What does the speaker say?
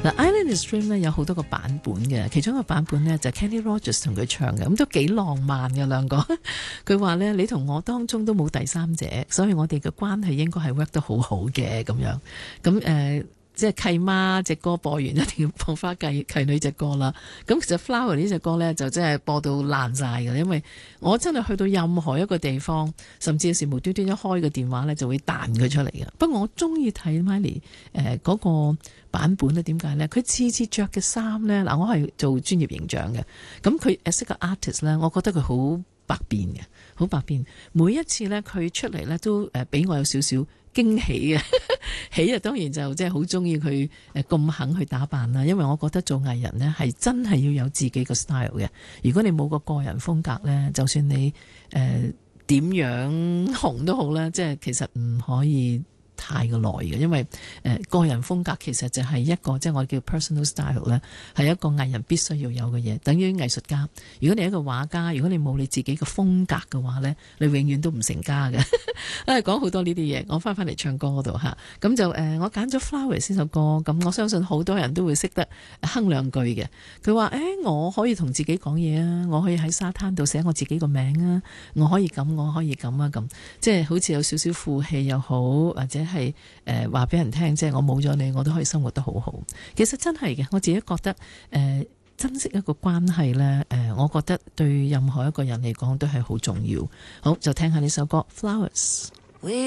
嗱，Island is Dream 咧有好多個版本嘅，其中一個版本咧就係 Kenny Rogers 同佢唱嘅，咁都幾浪漫嘅兩個。佢話咧，你同我當中都冇第三者，所以我哋嘅關係應該係 work 得好好嘅咁樣。咁即係契媽隻歌播完一定要放翻契女隻歌啦。咁其實 Flower 呢隻歌呢，就真係播到爛晒㗎，因為我真係去到任何一個地方，甚至有時無端端一開個電話呢，就會彈佢出嚟嘅。不過我中意睇 Miley 嗰個版本咧，點解呢？佢次次着嘅衫呢，嗱，我係做專業形象嘅，咁佢as a artist 呢，我覺得佢好百變嘅，好百變。每一次呢，佢出嚟呢，都俾我有少少驚喜嘅。喜啊，當然就即係好中意佢咁肯去打扮啦，因為我覺得做藝人呢係真係要有自己個 style 嘅。如果你冇個人風格呢，就算你點樣紅都好啦，即係其實唔可以太過耐嘅，因為個人風格其實就係一個即係我叫 personal style 咧，係一個藝人必須要有嘅嘢。等於藝術家，如果你係一個畫家，如果你冇你自己嘅風格嘅話咧，你永遠都唔成家嘅。講好多呢啲嘢，我翻嚟唱歌嗰度嚇，咁就我揀咗 Flowers 呢首歌，咁我相信好多人都會識得哼兩句嘅。佢話我可以同自己講嘢啊，我可以喺沙灘度寫我自己個名啊，我可以咁，我可以咁啊，咁即係好似有少少負氣又好，或者係話俾人聽，即係我冇咗你，我都可以生活得好好。其實真係嘅，我自己覺得珍惜一個關係呢，我覺得對任何一個人嚟講都係好重要。好，就聽下呢首歌《Flowers》。